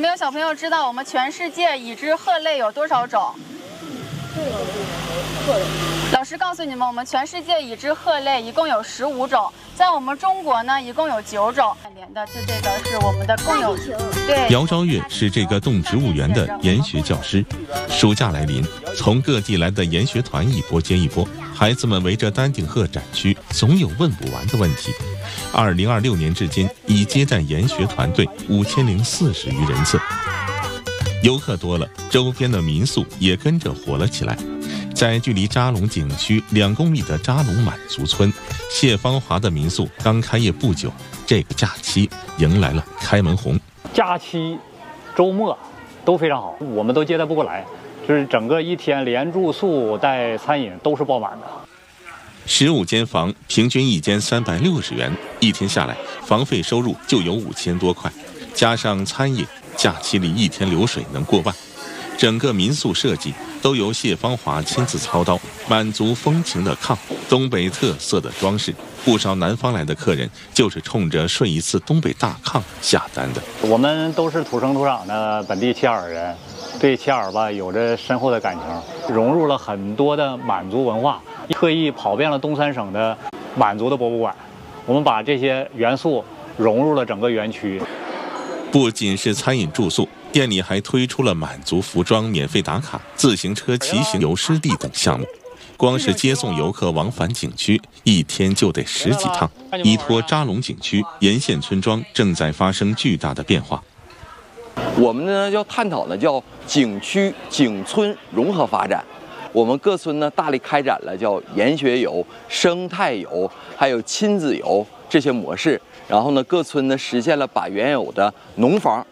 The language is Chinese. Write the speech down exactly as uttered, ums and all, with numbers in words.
没有小朋友知道我们全世界已知鹤类有多少种？老师告诉你们，我们全世界已知鹤类一共有十五种，在我们中国呢，一共有九种。连的，就这个是我们的共有。对。 姚昭月是这个动植物园的研学教师。暑假来临，从各地来的研学团一波接一波，孩子们围着丹顶鹤展区，总有问不完的问题。二零二六年至今，已接待研学团队五千零四十余人次。游客多了，周边的民宿也跟着火了起来。在距离扎龙景区两公里的扎龙满族村，谢芳华的民宿刚开业不久，这个假期迎来了开门红。 假期、周末都非常好，我们都接待不过来，就是整个一天连住宿带餐饮都是爆满的。 十五间房，平均一间三百六十元，一天下来，房费收入就有五千多块，加上餐饮，假期里一天流水能过万。整个民宿设计都由谢芳华亲自操刀，满族风情的炕，东北特色的装饰，不少南方来的客人就是冲着睡一次东北大炕下单的。 我们都是土生土长的本地齐尔人，对齐尔吧有着深厚的感情，融入了很多的满族文化，特意跑遍了东三省的满族的博物馆，我们把这些元素融入了整个园区。 不仅是餐饮住宿，店里还推出了满族服装免费打卡、自行车骑行游湿地等项目。光是接送游客往返景区，一天就得十几趟。依托扎龙景区沿线村庄正在发生巨大的变化。 我们呢要探讨呢叫景区景村融合发展。我们各村呢大力开展了叫研学游、生态游，还有亲子游这些模式。然后呢，各村呢实现了把原有的农房